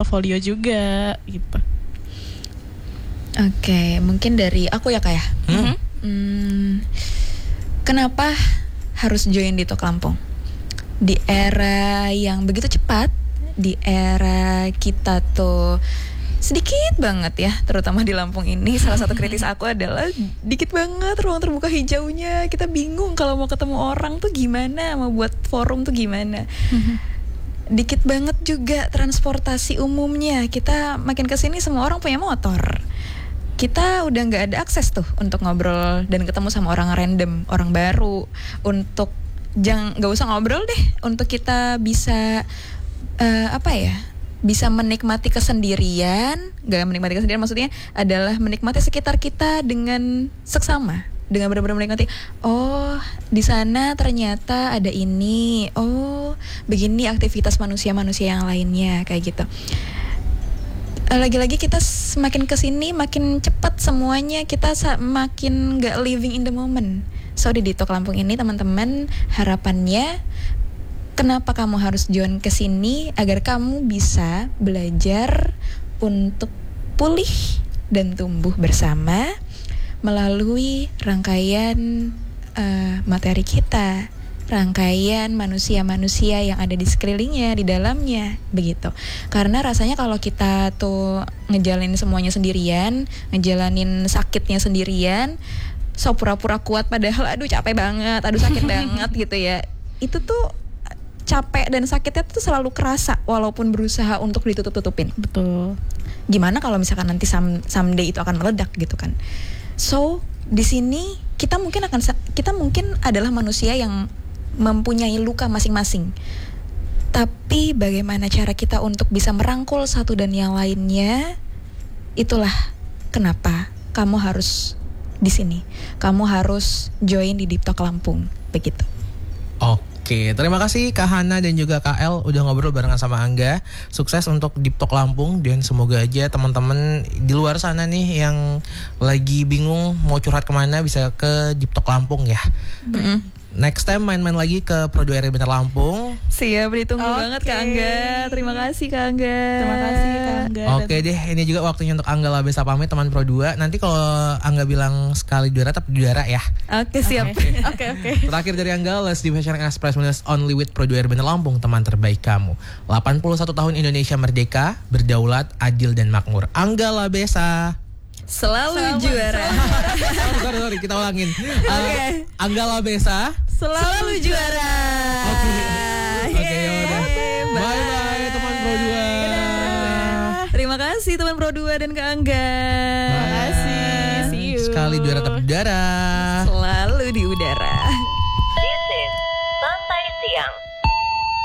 portofolio juga gitu. Oke, mungkin dari aku ya Kak ya. Kenapa harus join di Tok Lampung? Di era yang begitu cepat, di era kita tuh sedikit banget ya, terutama di Lampung ini. Salah satu kritis aku adalah dikit banget ruang terbuka hijaunya. Kita bingung kalau mau ketemu orang tuh gimana, mau buat forum tuh gimana. Dikit banget juga transportasi umumnya. Kita makin kesini semua orang punya motor. Kita udah nggak ada akses tuh untuk ngobrol dan ketemu sama orang random, orang baru. Untuk nggak usah ngobrol deh, untuk kita bisa bisa menikmati kesendirian. Gak menikmati kesendirian maksudnya adalah menikmati sekitar kita dengan seksama, dengan benar-benar menikmati. Oh, di sana ternyata ada ini. Oh, begini aktivitas manusia-manusia yang lainnya kayak gitu. Lagi-lagi kita semakin kesini makin cepat semuanya, kita makin gak living in the moment. So di Tok Lampung ini teman-teman, harapannya kenapa kamu harus join ke sini agar kamu bisa belajar untuk pulih dan tumbuh bersama melalui rangkaian materi kita, rangkaian manusia-manusia yang ada di sekelilingnya, di dalamnya, begitu. Karena rasanya kalau kita tuh ngejalanin semuanya sendirian, ngejalanin sakitnya sendirian, so pura-pura kuat padahal aduh capek banget, aduh sakit banget gitu ya. Itu tuh capek dan sakitnya tuh selalu kerasa walaupun berusaha untuk ditutup-tutupin. Betul. Gimana kalau misalkan nanti someday itu akan meledak gitu kan. So, di sini kita mungkin adalah manusia yang mempunyai luka masing-masing. Tapi bagaimana cara kita untuk bisa merangkul satu dan yang lainnya, itulah kenapa kamu harus di sini. Kamu harus join di Deep Talk Lampung, begitu. Oke, terima kasih Kak Hana dan juga Kak El udah ngobrol barengan sama Angga. Sukses untuk Deep Talk Lampung dan semoga aja teman-teman di luar sana nih yang lagi bingung mau curhat kemana bisa ke Deep Talk Lampung ya. Next time main-main lagi ke Pro 2 RI Bentar Lampung. Siap, ditunggu banget Kak Angga. Terima kasih Kak Angga. Terima kasih Kak Angga. Oke deh, ini juga waktunya untuk Angga Labesa pamit teman Pro 2. Nanti kalau Angga bilang sekali juara tapi juara ya. Oke, siap. Oke. Terakhir dari Angga, Let's Division Express Minutes Only with Pro 2 RI Bentar Lampung, teman terbaik kamu. 81 tahun Indonesia merdeka, berdaulat, adil dan makmur. Angga Labesa Selalu juara. Sorry, kita ulangin. Angga Labesa Selalu juara. Oke, yaudah. Bye teman Pro 2. Terima kasih teman Pro 2 dan Kak Angga. Terima kasih. See you. Sekali juara tapi udara. Selalu di udara.